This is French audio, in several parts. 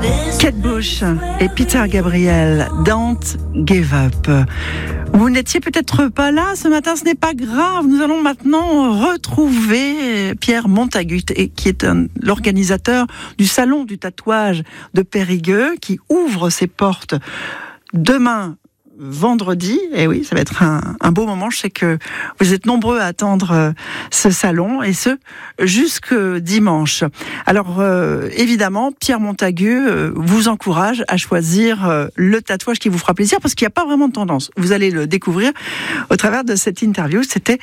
Kate Bush et Peter Gabriel, Don't Give Up. Vous n'étiez peut-être pas là ce matin, ce n'est pas grave. Nous allons maintenant retrouver Pierre Montagu, qui est l'organisateur du Salon du tatouage de Périgueux, qui ouvre ses portes demain, vendredi. Et oui, ça va être un beau moment. Je sais que vous êtes nombreux à attendre ce salon, et ce, jusque dimanche. Alors, évidemment, Pierre Montagu vous encourage à choisir le tatouage qui vous fera plaisir, parce qu'il n'y a pas vraiment de tendance. Vous allez le découvrir au travers de cette interview. C'était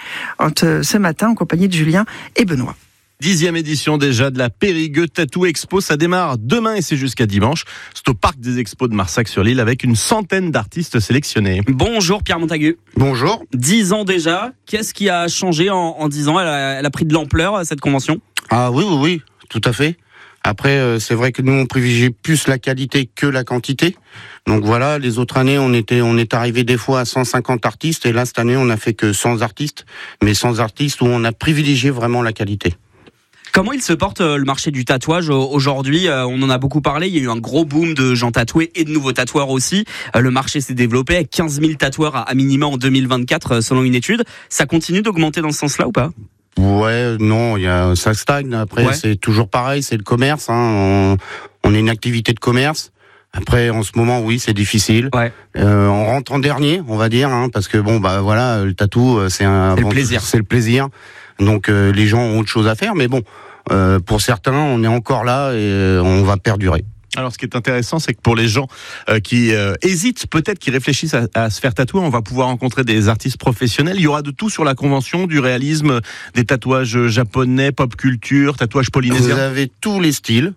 ce matin en compagnie de Julien et Benoît. 10e édition déjà de la Périgueux Tattoo Expo. Ça démarre demain et c'est jusqu'à dimanche. C'est au Parc des Expos de Marsac-sur-l'Île avec une centaine d'artistes sélectionnés. Bonjour Pierre Montagu. Bonjour. 10 ans déjà. Qu'est-ce qui a changé en 10 ans ? Elle a pris de l'ampleur, cette convention ? Ah oui, tout à fait. Après, c'est vrai que nous, on privilégie plus la qualité que la quantité. Donc voilà, les autres années, on est arrivé des fois à 150 artistes, et là, cette année, on n'a fait que 100 artistes. Mais 100 artistes où on a privilégié vraiment la qualité. Comment il se porte le marché du tatouage aujourd'hui ? On en a beaucoup parlé, il y a eu un gros boom de gens tatoués et de nouveaux tatoueurs aussi. Le marché s'est développé avec 15 000 tatoueurs à minima en 2024 selon une étude. Ça continue d'augmenter dans ce sens-là ou pas ? Ouais, non, ça stagne. Après, C'est toujours pareil, c'est le commerce. On est une activité de commerce. Après, en ce moment, oui, c'est difficile. Ouais. On rentre en dernier, on va dire, parce que voilà, le tatou, c'est le plaisir. C'est le plaisir. Donc les gens ont autre chose à faire, mais bon, pour certains, on est encore là et on va perdurer. Alors, ce qui est intéressant, c'est que pour les gens qui hésitent, peut-être qui réfléchissent à se faire tatouer, on va pouvoir rencontrer des artistes professionnels. Il y aura de tout sur la convention, du réalisme, des tatouages japonais, pop culture, tatouages polynésiens. Vous avez tous les styles.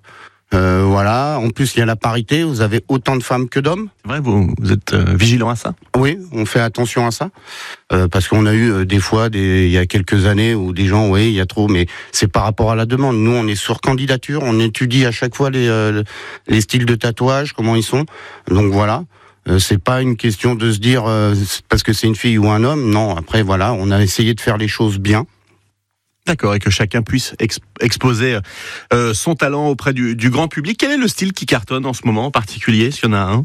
Voilà. En plus, il y a la parité. Vous avez autant de femmes que d'hommes. C'est vrai, vous êtes vigilant à ça ? Oui, on fait attention à ça. Parce qu'on a eu des fois, il y a quelques années, où des gens, il y a trop, mais c'est par rapport à la demande. Nous, on est sur candidature. On étudie à chaque fois les styles de tatouage, comment ils sont. Donc voilà. C'est pas une question de se dire parce que c'est une fille ou un homme. Non. Après, voilà, on a essayé de faire les choses bien. D'accord, et que chacun puisse exposer son talent auprès du grand public. Quel est le style qui cartonne en ce moment en particulier, s'il y en a un ?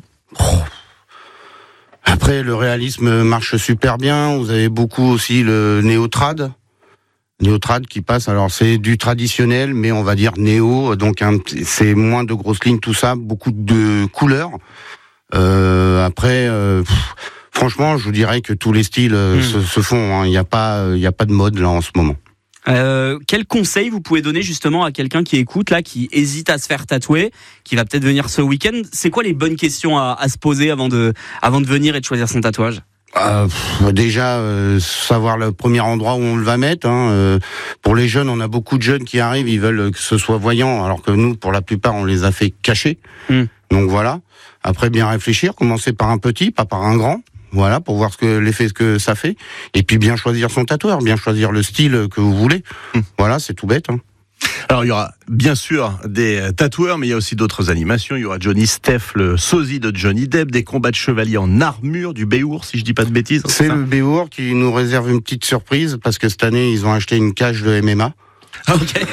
Après, le réalisme marche super bien. Vous avez beaucoup aussi le néo-trad. Néo-trad qui passe, alors c'est du traditionnel, mais on va dire néo, donc c'est moins de grosses lignes, tout ça, beaucoup de couleurs. Après... franchement, je vous dirais que tous les styles se font. Il n'y a pas de mode là en ce moment. Quel conseil vous pouvez donner justement à quelqu'un qui écoute là, qui hésite à se faire tatouer, qui va peut-être venir ce week-end ? C'est quoi les bonnes questions à se poser avant de venir et de choisir son tatouage ? Déjà, savoir le premier endroit où on le va mettre. Pour les jeunes, on a beaucoup de jeunes qui arrivent, ils veulent que ce soit voyant, alors que nous, pour la plupart, on les a fait cacher. Donc voilà. Après, bien réfléchir, commencer par un petit, pas par un grand. Voilà, pour voir l'effet que ça fait. Et puis bien choisir son tatoueur, bien choisir le style que vous voulez. Voilà, c'est tout bête. Alors il y aura bien sûr des tatoueurs, mais il y a aussi d'autres animations. Il y aura Johnny Steph, le sosie de Johnny Depp, des combats de chevaliers en armure, du Béour, si je dis pas de bêtises. C'est le Béour qui nous réserve une petite surprise, parce que cette année, ils ont acheté une cage de MMA. Ok.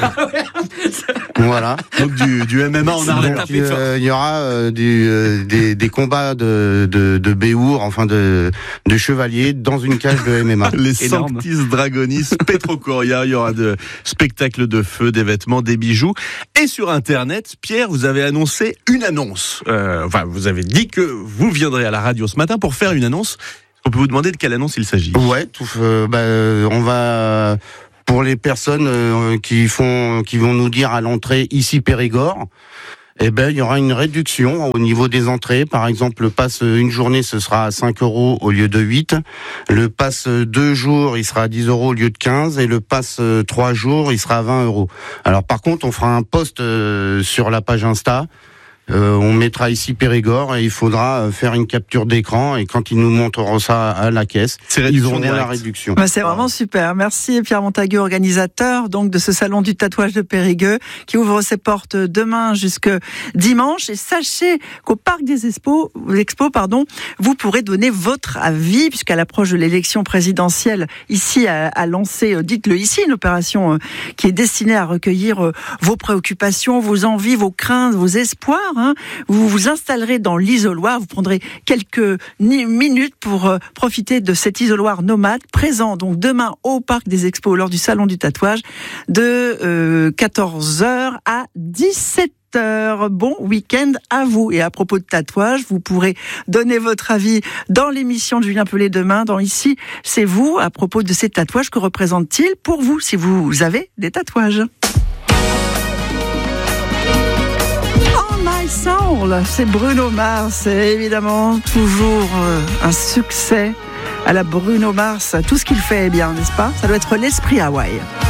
Voilà. Donc du MMA en armure. Il y aura des combats de Béour, enfin de chevaliers dans une cage de MMA. Les Sanctis Dragonis, Petrocoria, il y aura de spectacles de feu, des vêtements, des bijoux. Et sur Internet, Pierre, vous avez annoncé une annonce. Vous avez dit que vous viendrez à la radio ce matin pour faire une annonce. On peut vous demander de quelle annonce il s'agit ? Ouais, on va... Pour les personnes qui vont nous dire à l'entrée ici Périgord, il y aura une réduction au niveau des entrées. Par exemple, le pass une journée, ce sera à 5 € au lieu de 8. Le pass 2 jours, il sera à 10 € au lieu de 15. Et le pass 3 jours, il sera à 20 €. Alors par contre, on fera un post sur la page Insta. On mettra ici Périgord et il faudra faire une capture d'écran, et quand ils nous montreront ça à la caisse, ils auront la réduction. C'est vraiment super. Merci Pierre Montagu, organisateur donc de ce salon du tatouage de Périgueux qui ouvre ses portes demain jusque dimanche. Et sachez qu'au Parc des Expos, vous pourrez donner votre avis, puisqu'à l'approche de l'élection présidentielle ici à lancé, dites-le ici, une opération qui est destinée à recueillir vos préoccupations, vos envies, vos craintes, vos espoirs. hein. Vous vous installerez dans l'isoloir, vous prendrez quelques minutes pour profiter de cet isoloir nomade, présent donc demain au Parc des Expos lors du Salon du Tatouage, de 14h à 17h. Bon week-end à vous. Et à propos de tatouage, vous pourrez donner votre avis dans l'émission de Julien Pelé demain, dans Ici, c'est vous, à propos de ces tatouages. Que représentent-ils pour vous, si vous avez des tatouages? Oh my soul, c'est Bruno Mars. C'est évidemment toujours un succès à la Bruno Mars. Tout ce qu'il fait est bien, n'est-ce pas? Ça doit être l'esprit Hawaï.